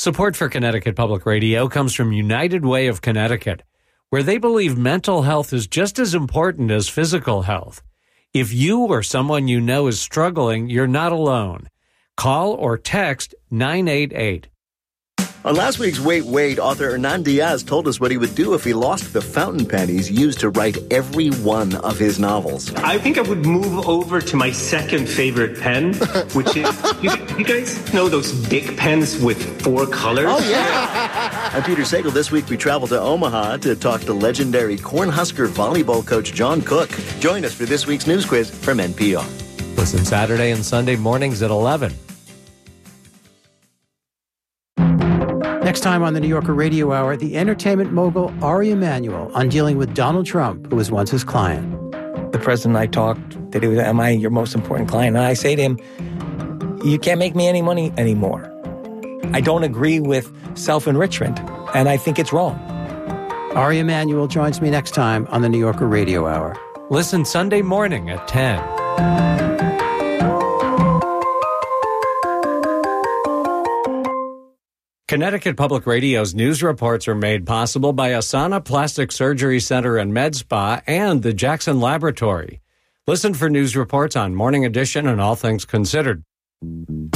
Support for Connecticut Public Radio comes from United Way of Connecticut, where they believe mental health is just as important as physical health. If you or someone you know is struggling, you're not alone. Call or text 988. On last week's Wait, Wait, author Hernan Diaz told us what he would do if he lost the fountain pen he's used to write every one of his novels. I think I would move over to my second favorite pen, which is, you guys know those Bic pens with 4 colors? Oh, yeah. I'm Peter Sagal. This week we travel to Omaha to talk to legendary Cornhusker volleyball coach John Cook. Join us for this week's news quiz from NPR. Listen Saturday and Sunday mornings at 11. Next time on the New Yorker Radio Hour, the entertainment mogul Ari Emanuel on dealing with Donald Trump, who was once his client. The president and I talked that he was, am I your most important client? And I say to him, you can't make me any money anymore. I don't agree with self-enrichment, and I think it's wrong. Ari Emanuel joins me next time on the New Yorker Radio Hour. Listen Sunday morning at 10. Connecticut Public Radio's news reports are made possible by Asana Plastic Surgery Center and Med Spa and the Jackson Laboratory. Listen for news reports on Morning Edition and All Things Considered.